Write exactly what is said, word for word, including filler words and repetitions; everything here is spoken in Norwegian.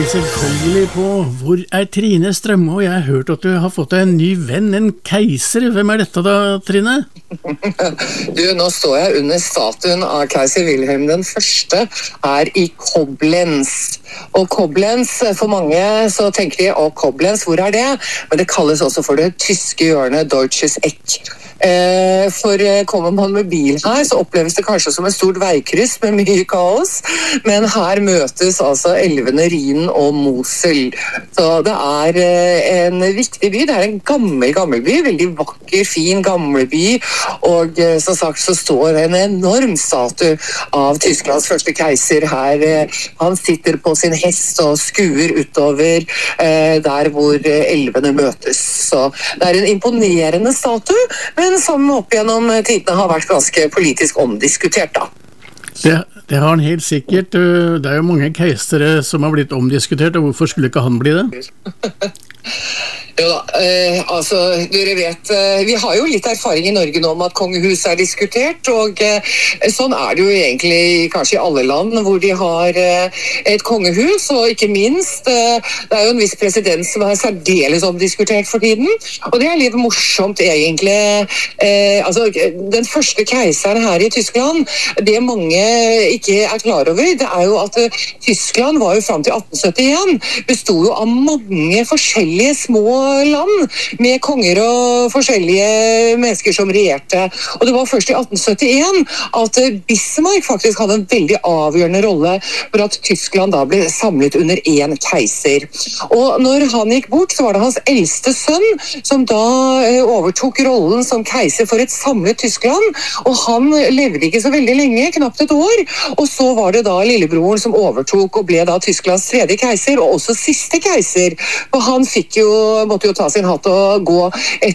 selvfølgelig på Hvor er Trine Strømme? Og jeg har hørt at du har fått deg en ny venn, en keiser. Hvem er dette da, Trine? Du, nå står jeg under statuen av keiser Wilhelm den første her i Koblenz. Og Koblenz, for mange så tenker de, å Koblenz, hvor er det? Men det kalles også for det tyske hjørnet Deutsches Eck. Eh, for kommer man med bil her, så oppleves det kanskje som et stort veikryss med mye kaos, men her møtes altså elvene Rhinen og Mosel. Så det er eh, en viktig by, det er en gammel, gammel by, veldig vakker, fin, gammel by, og eh, som sagt så står en enorm statue av Tysklands første keiser her. Eh, han sitter på sin hest og skuer utover eh, der hvor eh, elvene møtes. Så det er en imponerende statue, men som opp gjennom tidene har vært ganske politisk omdiskutert da. Det, det har han helt sikkert. Det er jo mange keisere som har blitt omdiskutert, og hvorfor skulle ikke han bli det? Jo da, eh, altså, dere vet, eh, vi har jo litt erfaring i Norge nå om at kongehuset er diskutert, og eh, sånn er det jo egentlig kanskje i alle land hvor de har eh, et kongehus, og ikke minst, eh, det er jo en viss president som er særdeles omdiskutert for tiden, og det er litt morsomt egentlig. Eh, altså, den første keiseren her i Tyskland, det mange ikke er klar over, det er jo at eh, Tyskland var jo frem til atten syttien, bestod jo av mange forskjellige små land med konger og forskjellige mennesker som regjerte. Og det var først i atten syttien at Bismarck faktisk hadde en veldig avgjørende rolle for at Tyskland da ble samlet under en keiser. Og når han gikk bort, så var det hans eldste sønn som da overtok rollen som keiser for et samlet Tyskland, og han levde ikke så veldig lenge, knapt et år, og så var det da lillebroren som overtok og ble da Tysklands tredje keiser, og også siste keiser, og han fikk jo måtte jo ta sin hatt og gå etter